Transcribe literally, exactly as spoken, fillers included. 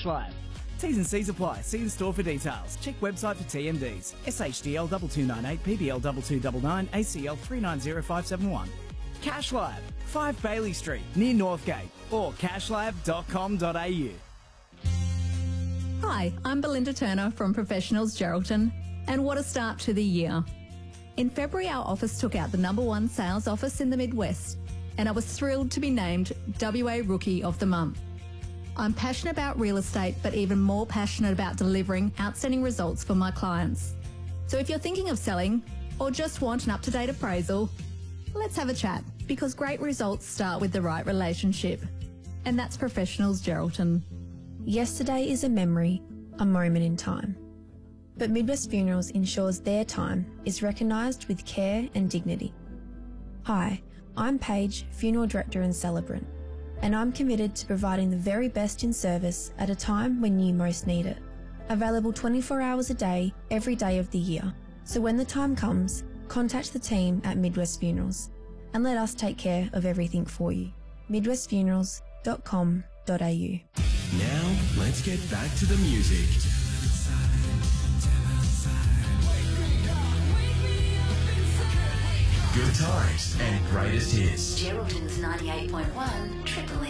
Cash Lab. T's and C's apply. See in store for details. Check website for T M Ds. S H D L two two nine eight, P B L two two nine nine, A C L three nine zero five seven one. Cash Lab, five Bailey Street, near Northgate, or cashlab dot com dot a u. Hi, I'm Belinda Turner from Professionals Geraldton, and what a start to the year. In February, our office took out the number one sales office in the Midwest, and I was thrilled to be named W A Rookie of the Month. I'm passionate about real estate, but even more passionate about delivering outstanding results for my clients. So if you're thinking of selling or just want an up-to-date appraisal, let's have a chat, because great results start with the right relationship. And that's Professionals Geraldton. Yesterday is a memory, a moment in time. But Midwest Funerals ensures their time is recognised with care and dignity. Hi, I'm Paige, Funeral Director and Celebrant, and I'm committed to providing the very best in service at a time when you most need it. Available twenty-four hours a day, every day of the year. So when the time comes, contact the team at Midwest Funerals and let us take care of everything for you. midwest funerals dot com dot a u. Now, let's get back to the music. Good times and greatest hits. Geraldton's ninety-eight point one Triple M.